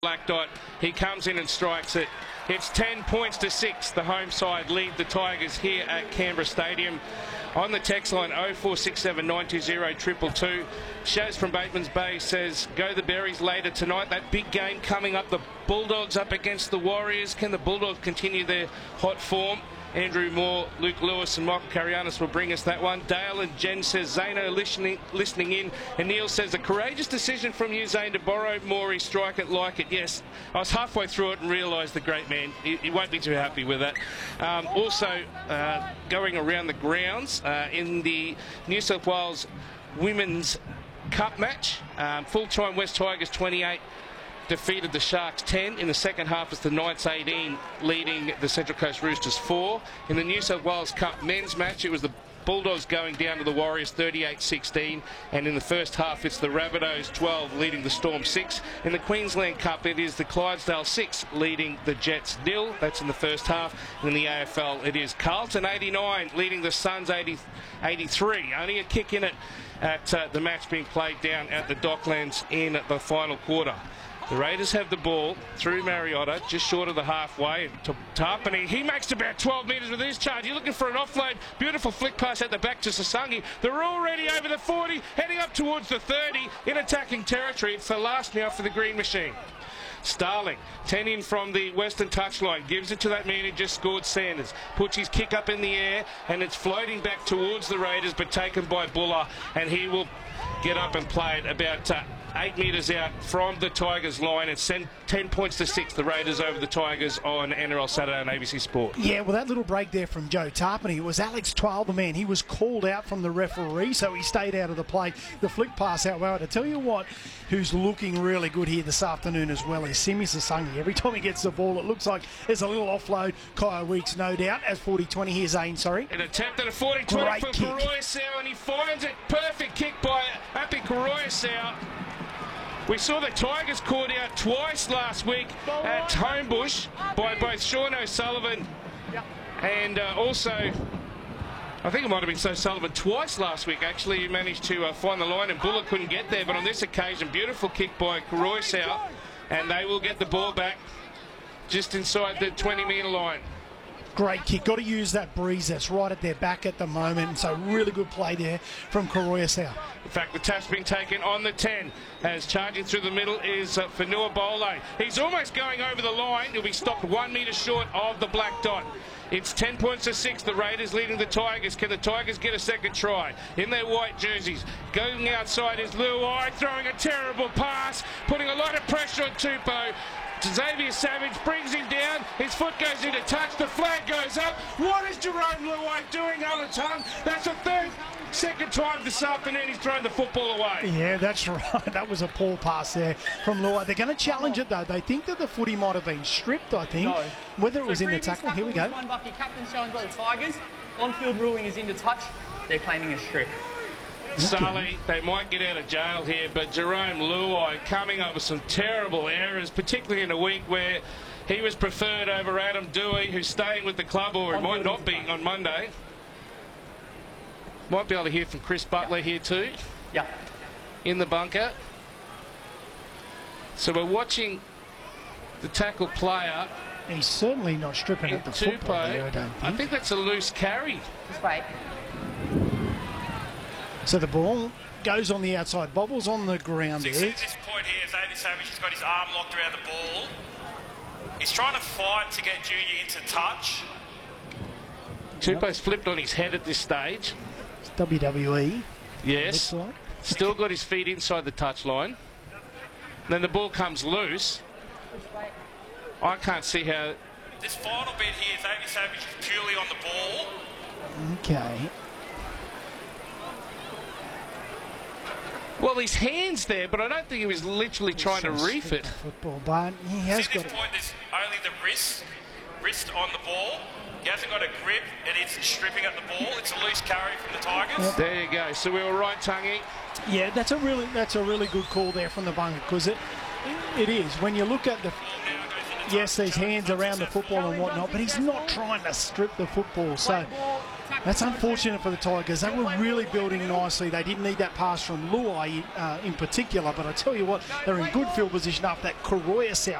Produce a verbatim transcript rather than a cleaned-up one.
black dot. He comes in and strikes it. It's ten points to six. The home side lead the Tigers here at Canberra Stadium. On the text line oh four six seven nine two oh two two two. Shaz from Bateman's Bay says, go the Berries later tonight. That big game coming up. The Bulldogs up against the Warriors. Can the Bulldogs continue their hot form? Andrew Moore, Luke Lewis and Michael Carianis will bring us that one. Dale and Jen says, Zano listening, listening in. And Neil says, a courageous decision from you, Zane, to borrow Morey, strike it, like it. Yes, I was halfway through it and realised the great man, he, he won't be too happy with that. Um, also, uh, going around the grounds uh, in the New South Wales Women's Cup match, um, full-time West Tigers twenty-eight. Defeated the Sharks ten. In the second half, it's the Knights eighteen leading the Central Coast Roosters four. In the New South Wales Cup men's match, it was the Bulldogs going down to the Warriors thirty-eight sixteen. And in the first half, it's the Rabbitohs twelve leading the Storm six. In the Queensland Cup, it is the Clydesdale six leading the Jets nil. That's in the first half. And in the A F L, it is Carlton eighty-nine leading the Suns eighty, eighty-three. Only a kick in it at uh, the match being played down at the Docklands in the final quarter. The Raiders have the ball through Mariota, just short of the halfway. To Tarpany, he makes about twelve metres with his charge. You're looking for an offload. Beautiful flick pass at the back to Sasangi. They're already over the forty, heading up towards the thirty in attacking territory. It's the last now for the Green Machine. Starling, ten in from the western touchline, gives it to that man who just scored, Sanders. Puts his kick up in the air, and it's floating back towards the Raiders, but taken by Buller, and he will get up and play it about uh, eight metres out from the Tigers line and send ten points to six, the Raiders over the Tigers on N R L Saturday on A B C Sport. Yeah, well, that little break there from Joe Tarpany, it was Alex Twal, the man. He was called out from the referee, so he stayed out of the play. The flick pass out well. To tell you what, who's looking really good here this afternoon as well is Simi Sasangi. Every time he gets the ball, it looks like there's a little offload. Kyle Weeks, no doubt, as forty twenty. Here's Zane, sorry. An attempt at a forty twenty for Koroisau, and he finds it. Perfect kick by Api Koroisau. We saw the Tigers caught out twice last week at Homebush by both Sean O'Sullivan and uh, also, I think it might have been so Sullivan twice last week actually. He managed to uh, find the line and Buller couldn't get there, but on this occasion, beautiful kick by Koroisau, and they will get the ball back just inside the twenty metre line. Great kick. Got to use that breeze that's right at their back at the moment. So really good play there from Koroisau. In fact, the tap's been taken on the ten as charging through the middle is uh, Fanua Bole. He's almost going over the line. He'll be stopped one metre short of the black dot. It's ten points to six. The Raiders leading the Tigers. Can the Tigers get a second try in their white jerseys? Going outside is Luai, throwing a terrible pass, putting a lot of pressure on Tupou. Xavier Savage brings him down. His foot goes into touch. The flag goes up. What is Jerome Luai doing, Alan Tongue? That's the third, second time this afternoon he's thrown the football away. Yeah, that's right. That was a poor pass there from Luai. They're going to challenge it though. They think that the footy might have been stripped, I think. No. Whether it so was in the tackle. Here we go. One Bucky, captain shown by the Tigers. On-field ruling is into touch. They're claiming a strip. Sully, they might get out of jail here, but Jerome Luai coming up with some terrible errors, particularly in a week where he was preferred over Adam Dewey, who's staying with the club, or it might not be on Monday. Might be able to hear from Chris Butler here too. Yeah. In the bunker. So we're watching the tackle player. He's certainly not stripping at the football there, I don't think. I think that's a loose carry. Just wait. So the ball goes on the outside, bobbles on the ground there. At this point here, Xavier Savage has got his arm locked around the ball. He's trying to fight to get Junior into touch. Tupou's flipped on his head at this stage. It's W W E. Yes. Like. Still got his feet inside the touchline. Then the ball comes loose. I can't see how... This final bit here, Xavier Savage is purely on the ball. Okay. Well, his hand's there, but I don't think he was literally trying to reef it. Football, but he has See, got this it. point, there's only the wrist, wrist on the ball. He hasn't got a grip, and it's stripping at the ball. It's a loose carry from the Tigers. Yep. There you go. So we were right, Tungy. Yeah, that's a really that's a really good call there from the bunker, because it it is when you look at the. Yes, there's hands around the football and whatnot, but he's not trying to strip the football. So that's unfortunate for the Tigers. They were really building nicely. They didn't need that pass from Luai uh, in particular, but I tell you what, they're in good field position after that Koroisau